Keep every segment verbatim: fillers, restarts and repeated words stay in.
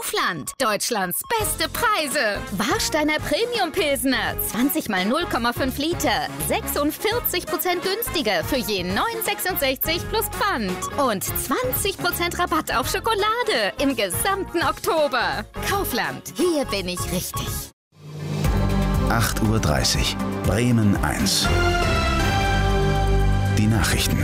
Kaufland. Deutschlands beste Preise. Warsteiner Premium Pilsner. zwanzig mal null Komma fünf Liter. sechsundvierzig Prozent günstiger für je neun Komma sechsundsechzig plus Pfand. Und zwanzig Prozent Rabatt auf Schokolade im gesamten Oktober. Kaufland. Hier bin ich richtig. acht Uhr dreißig. Bremen eins. Die Nachrichten.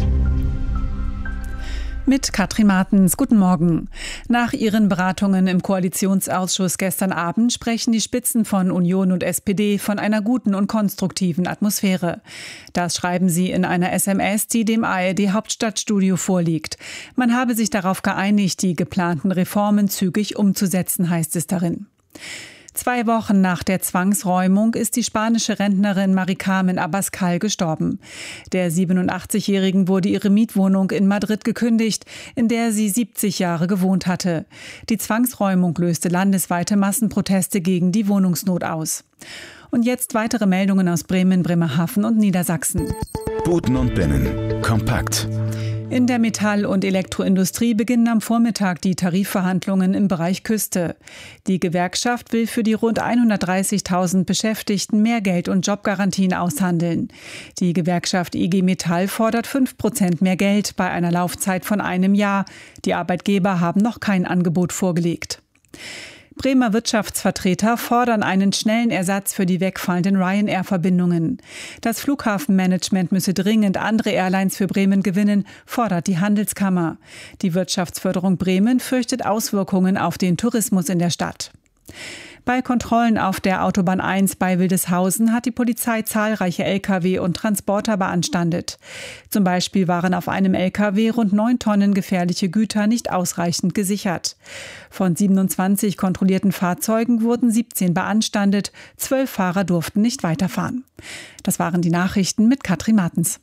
Mit Katrin Martens. Guten Morgen. Nach ihren Beratungen im Koalitionsausschuss gestern Abend sprechen die Spitzen von Union und S P D von einer guten und konstruktiven Atmosphäre. Das schreiben sie in einer S M S, die dem A R D-Hauptstadtstudio vorliegt. Man habe sich darauf geeinigt, die geplanten Reformen zügig umzusetzen, heißt es darin. Zwei Wochen nach der Zwangsräumung ist die spanische Rentnerin Mari-Carmen Abascal gestorben. Der siebenundachtzigjährigen wurde ihre Mietwohnung in Madrid gekündigt, in der sie siebzig Jahre gewohnt hatte. Die Zwangsräumung löste landesweite Massenproteste gegen die Wohnungsnot aus. Und jetzt weitere Meldungen aus Bremen, Bremerhaven und Niedersachsen. Buten und Binnen. Kompakt. In der Metall- und Elektroindustrie beginnen am Vormittag die Tarifverhandlungen im Bereich Küste. Die Gewerkschaft will für die rund hundertdreißigtausend Beschäftigten mehr Geld und Jobgarantien aushandeln. Die Gewerkschaft I G Metall fordert fünf Prozent mehr Geld bei einer Laufzeit von einem Jahr. Die Arbeitgeber haben noch kein Angebot vorgelegt. Bremer Wirtschaftsvertreter fordern einen schnellen Ersatz für die wegfallenden Ryanair-Verbindungen. Das Flughafenmanagement müsse dringend andere Airlines für Bremen gewinnen, fordert die Handelskammer. Die Wirtschaftsförderung Bremen fürchtet Auswirkungen auf den Tourismus in der Stadt. Bei Kontrollen auf der Autobahn eins bei Wildeshausen hat die Polizei zahlreiche L K W und Transporter beanstandet. Zum Beispiel waren auf einem L K W rund neun Tonnen gefährliche Güter nicht ausreichend gesichert. Von siebenundzwanzig kontrollierten Fahrzeugen wurden siebzehn beanstandet, zwölf Fahrer durften nicht weiterfahren. Das waren die Nachrichten mit Katrin Martens.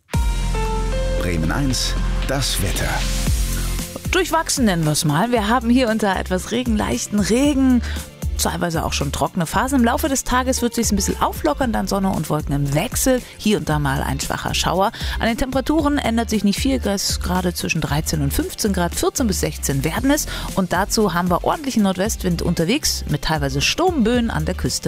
Bremen eins, das Wetter. Durchwachsen nennen wir es mal. Wir haben hier unter etwas regenleichten Regen teilweise auch schon trockene Phasen. Im Laufe des Tages wird es sich ein bisschen auflockern, dann Sonne und Wolken im Wechsel. Hier und da mal ein schwacher Schauer. An den Temperaturen ändert sich nicht viel, gerade zwischen dreizehn und fünfzehn Grad, vierzehn bis sechzehn werden es. Und dazu haben wir ordentlichen Nordwestwind unterwegs mit teilweise Sturmböen an der Küste.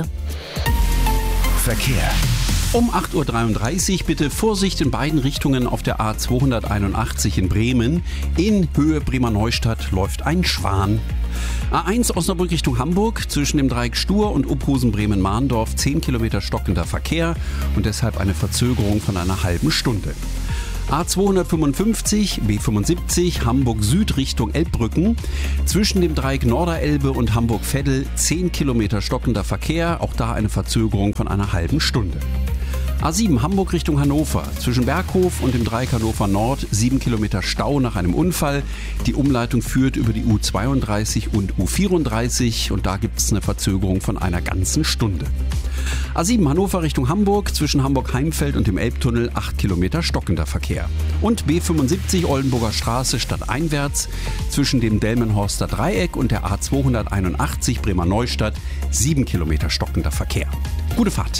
Verkehr. Um acht Uhr dreiunddreißig bitte Vorsicht in beiden Richtungen auf der A zweihunderteinundachtzig in Bremen. In Höhe Bremer Neustadt läuft ein Schwan. A eins Osnabrück Richtung Hamburg, zwischen dem Dreieck Stur und Uphusen-Bremen-Mahndorf zehn Kilometer stockender Verkehr und deshalb eine Verzögerung von einer halben Stunde. A zweihundertfünfundfünfzig, B fünfundsiebzig, Hamburg Süd Richtung Elbbrücken. Zwischen dem Dreieck Norderelbe und Hamburg-Veddel zehn Kilometer stockender Verkehr, auch da eine Verzögerung von einer halben Stunde. A sieben Hamburg Richtung Hannover. Zwischen Berghof und dem Dreieck Hannover Nord sieben Kilometer Stau nach einem Unfall. Die Umleitung führt über die U zweiunddreißig und U vierunddreißig und da gibt es eine Verzögerung von einer ganzen Stunde. A sieben Hannover Richtung Hamburg, zwischen Hamburg-Heimfeld und dem Elbtunnel acht Kilometer stockender Verkehr. Und B fünfundsiebzig Oldenburger Straße stadteinwärts, zwischen dem Delmenhorster Dreieck und der A zweihunderteinundachtzig Bremer Neustadt sieben Kilometer stockender Verkehr. Gute Fahrt.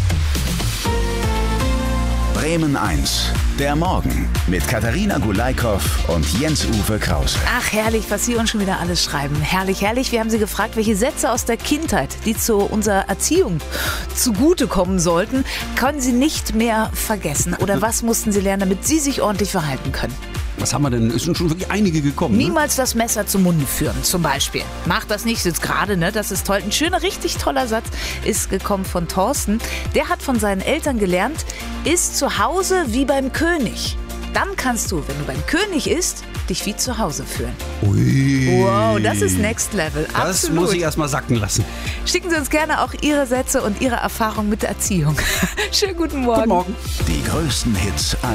Bremen eins, der Morgen mit Katharina Gulaikow und Jens-Uwe Krause. Ach, herrlich, was Sie uns schon wieder alles schreiben. Herrlich, herrlich. Wir haben Sie gefragt, welche Sätze aus der Kindheit, die zu unserer Erziehung zugutekommen sollten, können Sie nicht mehr vergessen? Oder was mussten Sie lernen, damit Sie sich ordentlich verhalten können? Was haben wir denn? Es sind schon wirklich einige gekommen. Niemals ne? das Messer zum Munde führen, zum Beispiel. Macht das nicht, jetzt gerade, ne? Das ist toll. Ein schöner, richtig toller Satz ist gekommen von Thorsten. Der hat von seinen Eltern gelernt, ist zu Hause wie beim König. Dann kannst du, wenn du beim König isst, dich wie zu Hause fühlen. Ui. Wow, das ist Next Level. Das Absolut. muss ich erst mal sacken lassen. Schicken Sie uns gerne auch Ihre Sätze und Ihre Erfahrungen mit der Erziehung. Schönen guten Morgen. Guten Morgen. Die größten Hits an